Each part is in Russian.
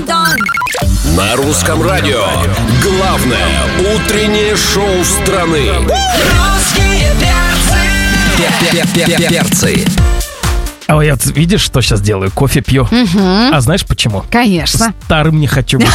На русском радио главное утреннее шоу страны. Русские Перцы. А вот видишь, что сейчас делаю? Кофе пью. А знаешь почему? Конечно. Старым не хочу быть.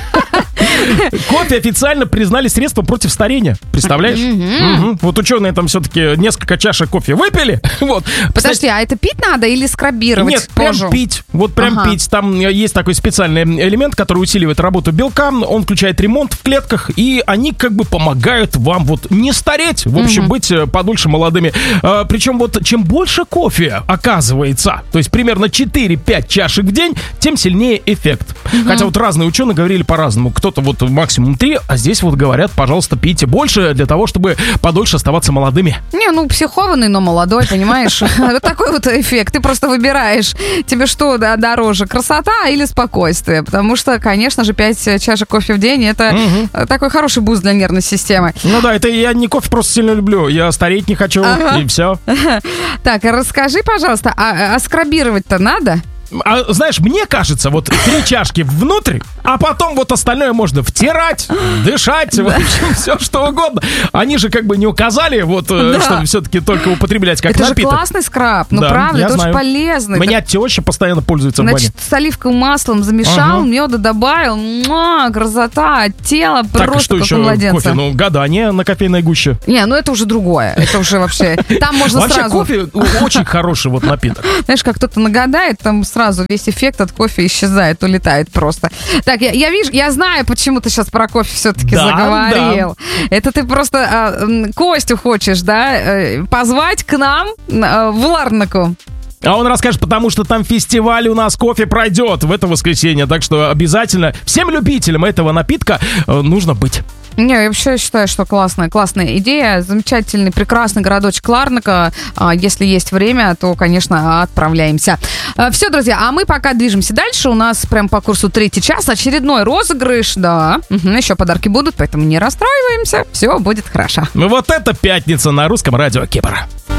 Кофе официально признали средством против старения. Представляешь? Вот ученые там все-таки несколько чашек кофе выпили. Вот. Подожди, а это пить надо или скрабировать Нет, кожу? прям пить. Вот прям пить. Там есть такой специальный элемент, который усиливает работу белка. Он включает ремонт в клетках, и они как бы помогают вам вот не стареть. В общем, быть подольше молодыми. Причем вот чем больше кофе оказывается, то есть примерно 4-5 чашек в день, тем сильнее эффект. Хотя вот разные ученые говорили по-разному. Кто-то вот максимум 3, а здесь вот говорят, пожалуйста, пейте больше для того, чтобы подольше оставаться молодыми. Не, ну психованный, но молодой, понимаешь? Вот такой вот эффект. Ты просто выбираешь, тебе что дороже, красота или спокойствие? Потому что, конечно же, 5 чашек кофе в день — это такой хороший буст для нервной системы. Ну да, это я не кофе просто сильно люблю. Я стареть не хочу, и все. Так, расскажи, пожалуйста, а скрабировать-то надо? А знаешь, мне кажется, вот 3 чашки внутрь, а потом вот остальное можно втирать, дышать, в общем, все что угодно. Они же как бы не указали, вот, что все-таки только употреблять как это напиток. Это же классный скраб, ну да, правда, это знаю. очень полезно. У меня теща постоянно пользуется в бане. Значит, с оливковым маслом замешал, меда добавил, красота, тело так, просто что как еще у младенца. Кофе? Ну, гадание на кофейной гуще. Не, ну это уже другое, это уже вообще, там можно вообще, сразу... кофе очень хороший вот напиток. Знаешь, как кто-то нагадает, там сразу весь эффект от кофе исчезает, улетает просто. Так, я вижу, я знаю, почему ты сейчас про кофе все-таки заговорил. Да. Это ты просто Костю хочешь, да, позвать к нам в Ларнаку. А он расскажет, потому что там фестиваль у нас кофе пройдет в это воскресенье. Так что обязательно всем любителям этого напитка нужно быть. Не, я вообще считаю, что классная идея. Замечательный, прекрасный городочек Ларнака. Если есть время, то, конечно, отправляемся. Все, друзья, а мы пока движемся дальше. У нас прям по курсу 3-й час. Очередной розыгрыш, да. Еще подарки будут, поэтому не расстраиваемся. Все будет хорошо. Вот это пятница на русском радио Кипр.